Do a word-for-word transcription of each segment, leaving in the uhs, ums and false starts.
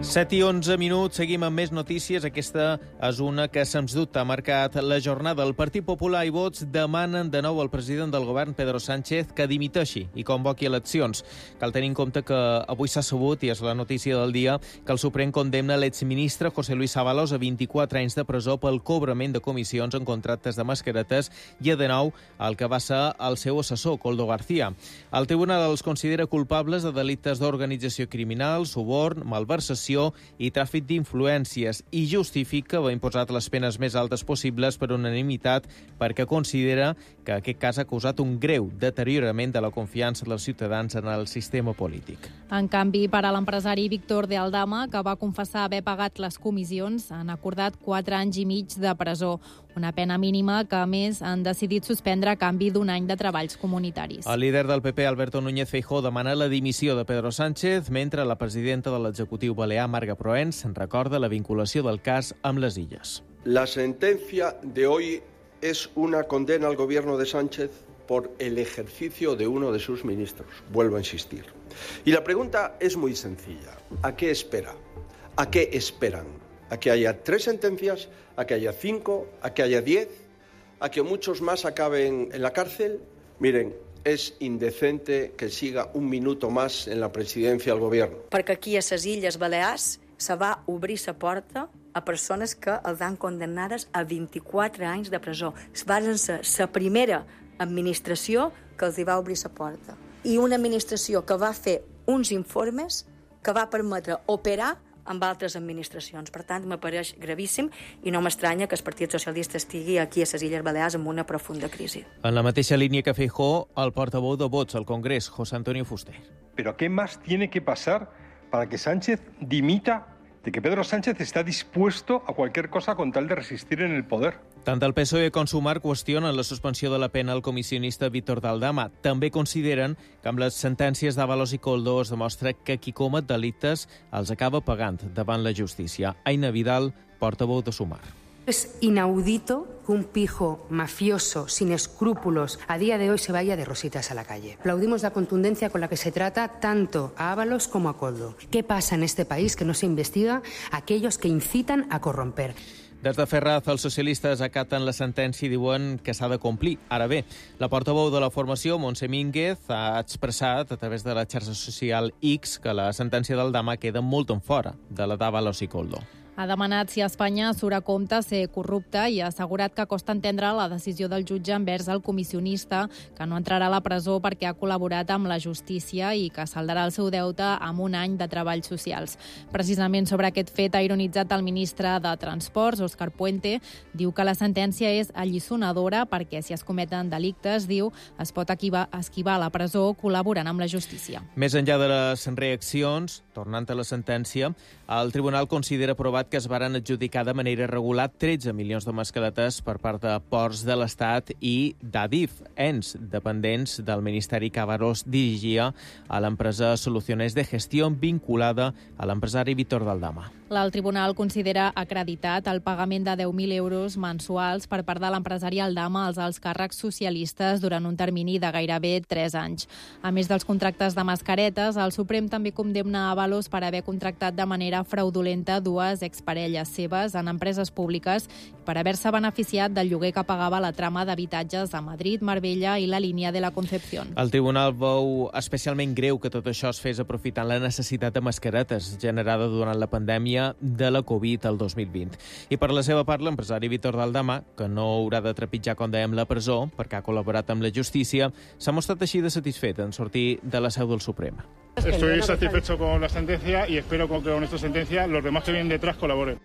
set i onze minuts, seguim amb més notícies. Aquesta és una que, sens dubte, ha marcat la jornada. El Partit Popular i Vots demanen de nou al president del govern, Pedro Sánchez, que dimiteixi i convoqui eleccions. Cal tenir en compte que avui s'ha sabut, i és la notícia del dia, que el Suprem condemna l'exministre José Luis Ábalos a vint-i-quatre anys de presó pel cobrament de comissions en contractes de mascaretes i a de nou el que va ser el seu assessor, Koldo García. El tribunal els considera culpables de delictes d'organització criminal, suborn, malversació i tràfic d'influències i justifica haver imposat les penes més altes possibles per unanimitat perquè considera que aquest cas ha causat un greu deteriorament de la confiança dels ciutadans en el sistema polític. En canvi, per a l'empresari Víctor de Aldama, que va confessar haver pagat les comissions, han acordat quatre anys i mig de presó, una pena mínima que, a més, han decidit suspendre a canvi d'un any de treballs comunitaris. El líder del P P, Alberto Núñez Feijóo, demana la dimissió de Pedro Sánchez, mentre la presidenta de l'executiu balear, Marga Proens, recorda la vinculació del cas amb les Illes. La sentencia de hoy es una condena al gobierno de Sánchez por el ejercicio de uno de sus ministros. Vuelvo a insistir. Y la pregunta es muy sencilla. ¿A qué espera? ¿A qué esperan? ¿A que haya tres sentencias? ¿A que haya cinco? ¿A que haya diez? ¿A que muchos más acaben en la cárcel? Miren, és indecente que siga un minuto más en la presidencia del gobierno. Perquè aquí a les Illes Balears se va obrir la porta a persones que els han condemnades a vint-i-quatre anys de presó. Va ser la primera administració que els hi va obrir la porta. I una administració que va fer uns informes que va permetre operar amb altres administracions. Per tant, m'apareix gravíssim i no m'estranya que el Partit Socialista estigui aquí a les Illes Balears amb una profunda crisi. En la mateixa línia que Feijóo, el portaveu de Vots al Congrés, José Antonio Fuster. ¿Pero qué más tiene que pasar para que Sánchez dimita, de que Pedro Sánchez está dispuesto a cualquier cosa con tal de resistir en el poder? Tant el P S O E com Sumar qüestionen la suspensió de la pena al comissionista Víctor de Aldama. També consideren que amb les sentències d'Ábalos i Koldo es demostra que qui comet delictes els acaba pagant davant la justícia. Aina Vidal, portaveu de Sumar. Es inaudito que un pijo mafioso, sin escrúpulos, a día de hoy se vaya de rositas a la calle. Aplaudimos la contundencia con la que se trata tanto a Ábalos como a Koldo. ¿Qué pasa en este país que no se investiga a aquellos que incitan a corromper? Des de Ferraz, els socialistes acaten la sentència i diuen que s'ha de complir. Ara bé, la portaveu de la formació, Montse Mínguez, ha expressat a través de la xarxa social X que la sentència d'Aldama queda molt en fora de la d'Ábalos i Koldo. Ha demanat si a Espanya surt a compte ser corrupta i ha assegurat que costa entendre la decisió del jutge envers el comissionista, que no entrarà a la presó perquè ha col·laborat amb la justícia i que saldarà el seu deute amb un any de treballs socials. Precisament sobre aquest fet ha ironitzat el ministre de Transports, Òscar Puente. Diu que la sentència és alliçonadora perquè si es cometen delictes, diu, es pot esquivar, esquivar la presó col·laborant amb la justícia. Més enllà de les reaccions, tornant a la sentència, el tribunal considera aprovat que es varen adjudicar de manera irregular tretze milions de mascaretes per part de Ports de l'Estat i d'Adif, ens dependents del Ministeri que Ábalos dirigia a l'empresa Soluciones de Gestión vinculada a l'empresari Víctor de Aldama. El tribunal considera acreditat el pagament de deu mil euros mensuals per part de l'empresari Aldama als alts càrrecs socialistes durant un termini de gairebé tres anys. A més dels contractes de mascaretes, el Suprem també condemna Ábalos per haver contractat de manera fraudulenta dues exparelles seves en empreses públiques i per haver-se beneficiat del lloguer que pagava la trama d'habitatges a Madrid, Marbella i la línia de la Concepción. El tribunal veu especialment greu que tot això es fes aprofitant la necessitat de mascaretes generada durant la pandèmia de la Covid el dos mil vint. I per la seva part, l'empresari Víctor de Aldama, que no haurà de trepitjar, com dèiem, la presó perquè ha col·laborat amb la justícia, s'ha mostrat així de satisfet en sortir de la seu del Suprem. Estoy satisfecho con la sentencia y espero que con esta sentencia los demás que vienen detrás colaboren.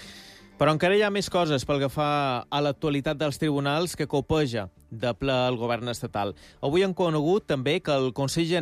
Però encara hi ha més coses pel que fa a l'actualitat dels tribunals que copeja de ple el govern estatal. Avui han conegut també que el Consell General